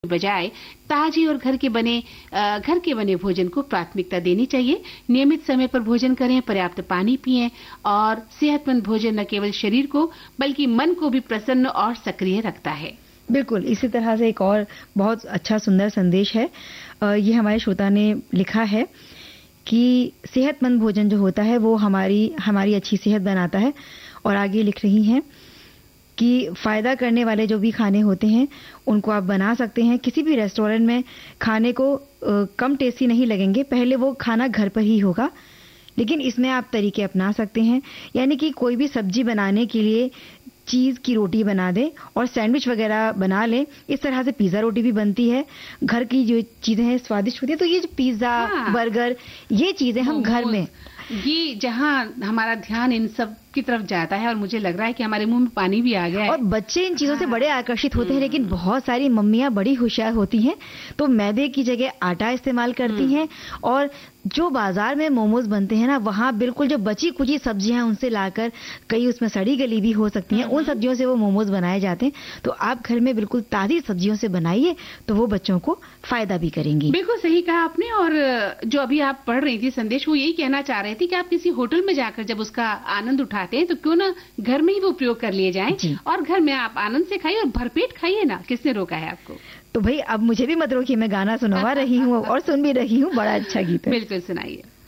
बजाय ताजे और घर के बने भोजन को प्राथमिकता देनी चाहिए। नियमित समय पर भोजन करें, पर्याप्त पानी पिएं और सेहतमंद भोजन न केवल शरीर को बल्कि मन को भी प्रसन्न और सक्रिय रखता है। बिल्कुल, इसी तरह से एक और बहुत अच्छा सुंदर संदेश है। ये हमारे श्रोता ने लिखा है कि सेहतमंद भोजन जो होता है वो हमारी अच्छी सेहत बनाता है। और आगे लिख रही हैं कि फ़ायदा करने वाले जो भी खाने होते हैं उनको आप बना सकते हैं। किसी भी रेस्टोरेंट में खाने को कम टेस्टी नहीं लगेंगे, पहले वो खाना घर पर ही होगा, लेकिन इसमें आप तरीके अपना सकते हैं। यानी कि कोई भी सब्जी बनाने के लिए चीज़ की रोटी बना दें और सैंडविच वगैरह बना लें। इस तरह से पिज़्ज़ा रोटी भी बनती है। घर की जो चीज़ें हैं स्वादिष्ट होती है। तो ये जो पिज़्ज़ा, बर्गर, ये चीज़ें हम घर में, ये जहाँ हमारा ध्यान इन सब की तरफ जाता है और मुझे लग रहा है कि हमारे मुंह में पानी भी आ गया है। और बच्चे इन चीज़ों से बड़े आकर्षित होते हैं, लेकिन बहुत सारी मम्मियाँ बड़ी होशियार होती हैं, तो मैदे की जगह आटा इस्तेमाल करती हैं। और जो बाजार में मोमोज बनते हैं ना, वहाँ बिल्कुल जो बची कुची सब्जियां हैं उनसे लाकर, कई उसमें सड़ी गली भी हो सकती हैं, उन सब्जियों से वो मोमोज बनाए जाते हैं। तो आप घर में बिल्कुल ताज़ी सब्जियों से बनाइए, तो वो बच्चों को फायदा भी करेंगी। बिल्कुल सही कहा आपने। और जो अभी आप पढ़ रही थी संदेश, वो यही कहना चाह रहे थे कि आप किसी होटल में जाकर जब उसका आनंद उठाते हैं तो क्यों ना घर में ही वो प्रयोग कर लिए जाएं और घर में आप आनंद से खाइए और भरपेट खाइए ना। किसने रोका है आपको? तो भाई अब मुझे भी मत रोकिए, मैं गाना सुनवा रही हूँ और सुन भी रही हूँ। बड़ा अच्छा गीत है। बिल्कुल सुनाइए।